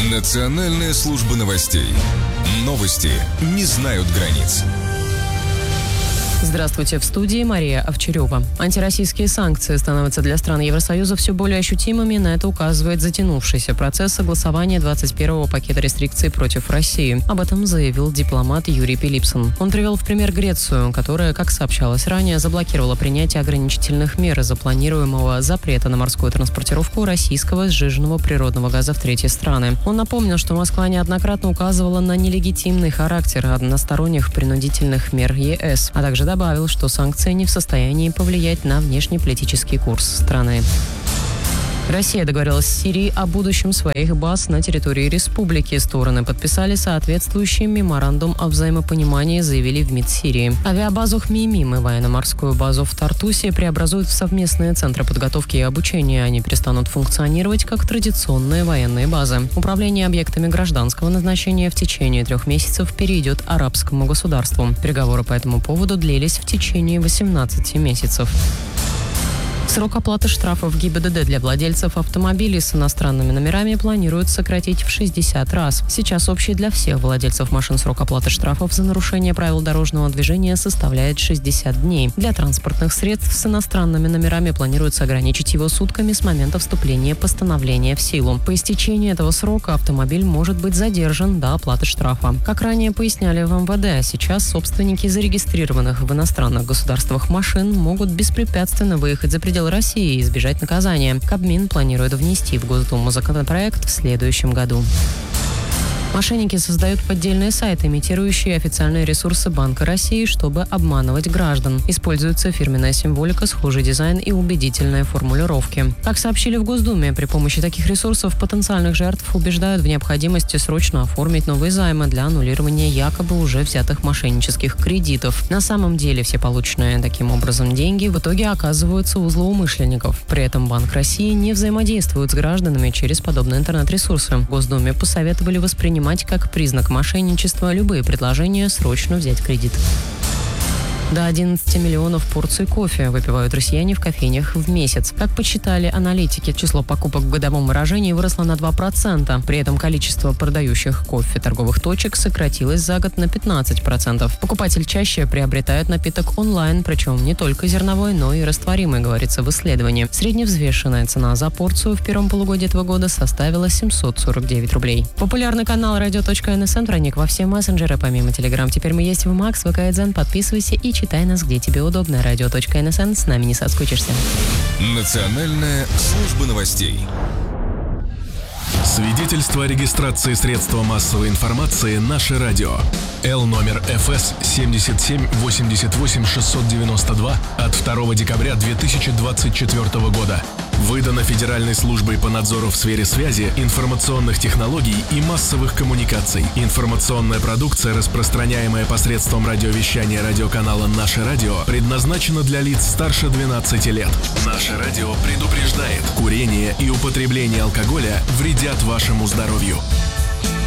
Национальная служба новостей. Новости не знают границ. Здравствуйте, в студии Мария Овчарева. Антироссийские санкции становятся для стран Евросоюза все более ощутимыми. На это указывает затянувшийся процесс согласования 21-го пакета рестрикций против России. Об этом заявил дипломат Юрий Пилипсон. Он привел в пример Грецию, которая, как сообщалось ранее, заблокировала принятие ограничительных мер из-за планируемого запрета на морскую транспортировку российского сжиженного природного газа в третьи страны. Он напомнил, что Москва неоднократно указывала на нелегитимный характер односторонних принудительных мер ЕС, а также добавил, что санкции не в состоянии повлиять на внешнеполитический курс страны. Россия договорилась с Сирией о будущем своих баз на территории республики. Стороны подписали соответствующий меморандум о взаимопонимании, заявили в МИД Сирии. Авиабазу Хмеймим и военно-морскую базу в Тартусе преобразуют в совместные центры подготовки и обучения. Они перестанут функционировать как традиционные военные базы. Управление объектами гражданского назначения в течение 3 месяцев перейдет арабскому государству. Переговоры по этому поводу длились в течение 18 месяцев. Срок оплаты штрафов ГИБДД для владельцев автомобилей с иностранными номерами планируют сократить в 60 раз. Сейчас общий для всех владельцев машин срок оплаты штрафов за нарушение правил дорожного движения составляет 60 дней. Для транспортных средств с иностранными номерами планируется ограничить его сутками с момента вступления постановления в силу. По истечении этого срока автомобиль может быть задержан до оплаты штрафа. Как ранее поясняли в МВД, сейчас собственники зарегистрированных в иностранных государствах машин могут беспрепятственно выехать за пределы России и избежать наказания. Кабмин планирует внести в Госдуму законопроект в следующем году. Мошенники создают поддельные сайты, имитирующие официальные ресурсы Банка России, чтобы обманывать граждан. Используется фирменная символика, схожий дизайн и убедительные формулировки. Как сообщили в Госдуме, при помощи таких ресурсов потенциальных жертв убеждают в необходимости срочно оформить новые займы для аннулирования якобы уже взятых мошеннических кредитов. На самом деле все полученные таким образом деньги в итоге оказываются у злоумышленников. При этом Банк России не взаимодействует с гражданами через подобные интернет-ресурсы. В Госдуме посоветовали воспринимать как признак мошенничества любые предложения срочно взять кредит. До 11 миллионов порций кофе выпивают россияне в кофейнях в месяц. Как подсчитали аналитики, число покупок в годовом выражении выросло на 2%. При этом количество продающих кофе торговых точек сократилось за год на 15%. Покупатель чаще приобретает напиток онлайн, причем не только зерновой, но и растворимый, говорится в исследовании. Средневзвешенная цена за порцию в первом полугодии этого года составила 749 рублей. Популярный канал radio.nsn проник во все мессенджеры. Помимо Telegram, теперь мы есть в Макс, ВК-Дзен. Подписывайся и читай нас, где тебе удобно. Radio.nsn, с нами не соскучишься. Национальная служба новостей. Свидетельство о регистрации средства массовой информации «Наше радио». Л номер ФС 7788692 от 2 декабря 2024 года. Выдано Федеральной службой по надзору в сфере связи, информационных технологий и массовых коммуникаций. Информационная продукция, распространяемая посредством радиовещания радиоканала «Наше радио», предназначена для лиц старше 12 лет. «Наше радио» предупреждает: курение и употребление алкоголя вредят вашему здоровью.